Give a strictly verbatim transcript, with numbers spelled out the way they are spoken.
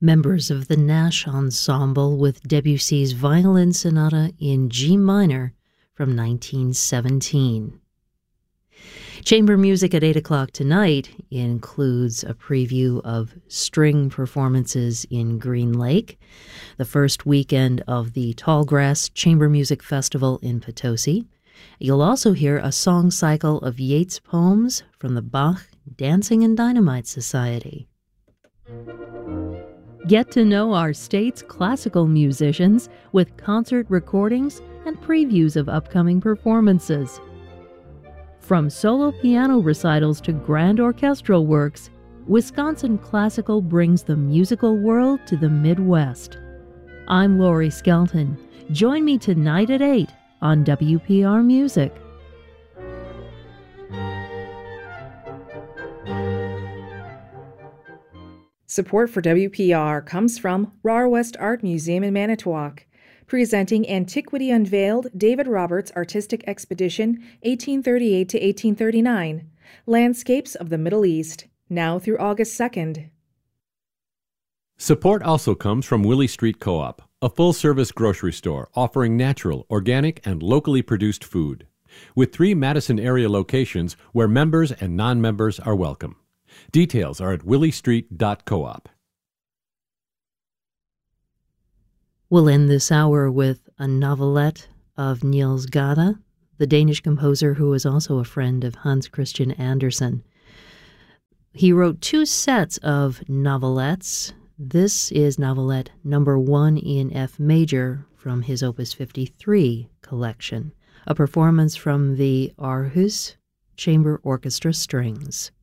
members of the Nash Ensemble with Debussy's Violin Sonata in G minor from nineteen seventeen. Chamber music at eight o'clock tonight includes a preview of string performances in Green Lake, the first weekend of the Tallgrass Chamber Music Festival in Potosi. You'll also hear a song cycle of Yeats poems from the Bach Dancing and Dynamite Society. Get to know our state's classical musicians with concert recordings and previews of upcoming performances. From solo piano recitals to grand orchestral works, Wisconsin Classical brings the musical world to the Midwest. I'm Lori Skelton. Join me tonight at eight on W P R Music. Support for W P R comes from R A R West Art Museum in Manitowoc, presenting Antiquity Unveiled, David Roberts Artistic Expedition, eighteen thirty-eight to eighteen thirty-nine, Landscapes of the Middle East, now through August second. Support also comes from Willie Street Co-op, a full-service grocery store offering natural, organic, and locally produced food, with three Madison area locations where members and non-members are welcome. Details are at willie street dot coop. We'll end this hour with a novelette of Niels Gade, the Danish composer who was also a friend of Hans Christian Andersen. He wrote two sets of novelettes. This is novelette number one in F major from his Opus fifty-three collection, a performance from the Aarhus Chamber Orchestra Strings.